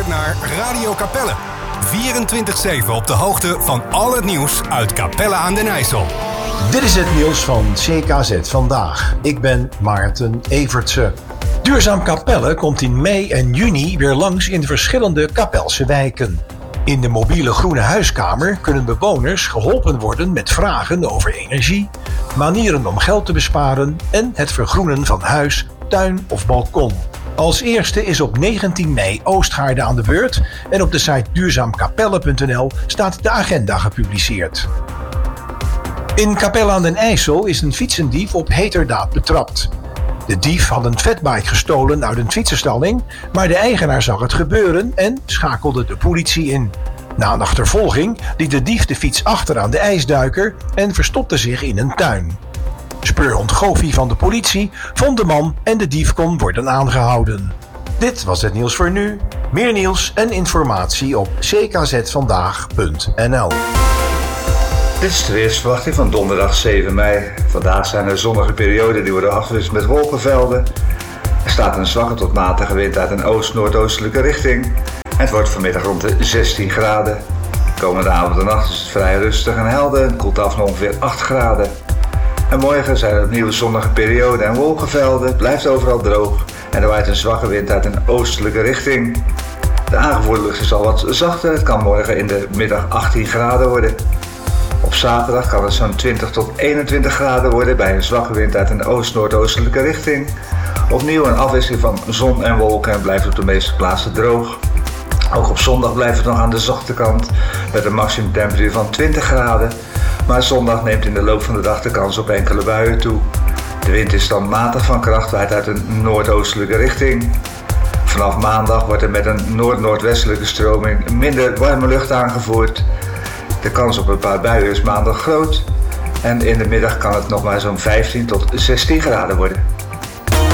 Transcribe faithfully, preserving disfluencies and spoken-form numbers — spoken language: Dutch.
luistert naar Radio Capelle. vierentwintig zeven op de hoogte van al het nieuws uit Capelle aan den IJssel. Dit is het nieuws van C K Z Vandaag. Ik ben Maarten Evertse. Duurzaam Capelle komt in mei en juni weer langs in de verschillende Capelse wijken. In de mobiele groene huiskamer kunnen bewoners geholpen worden met vragen over energie, manieren om geld te besparen en het vergroenen van huis, tuin of balkon. Als eerste is op negentien mei Oostgaarde aan de beurt en op de site duurzaamkapelle punt n l staat de agenda gepubliceerd. In Capelle aan den IJssel is een fietsendief op heterdaad betrapt. De dief had een fatbike gestolen uit een fietsenstalling, maar de eigenaar zag het gebeuren en schakelde de politie in. Na een achtervolging liet de dief de fiets achter aan de ijsduiker en verstopte zich in een tuin. Speurhond Goofy van de politie vond de man en de dief kon worden aangehouden. Dit was het nieuws voor nu. Meer nieuws en informatie op c k z vandaag punt n l. Dit is de weersverwachting van donderdag zeven mei. Vandaag zijn er zonnige perioden die worden afgewisseld met wolkenvelden. Er staat een zwakke tot matige wind uit een oost-noordoostelijke richting. En het wordt vanmiddag rond de zestien graden. Komende avond en nacht is het vrij rustig en helder en koelt af naar ongeveer acht graden. En morgen zijn er opnieuw zonnige perioden en wolkenvelden. Het blijft overal droog en er waait een zwakke wind uit een oostelijke richting. De aangevoerde lucht is al wat zachter. Het kan morgen in de middag achttien graden worden. Op zaterdag kan het zo'n twintig tot eenentwintig graden worden bij een zwakke wind uit een oost-noordoostelijke richting. Opnieuw een afwisseling van zon en wolken en blijft op de meeste plaatsen droog. Ook op zondag blijft het nog aan de zachte kant met een maximumtemperatuur van twintig graden. Maar zondag neemt in de loop van de dag de kans op enkele buien toe. De wind is dan matig van kracht, waait uit een noordoostelijke richting. Vanaf maandag wordt er met een noord-noordwestelijke stroming minder warme lucht aangevoerd. De kans op een paar buien is maandag groot. En in de middag kan het nog maar zo'n vijftien tot zestien graden worden.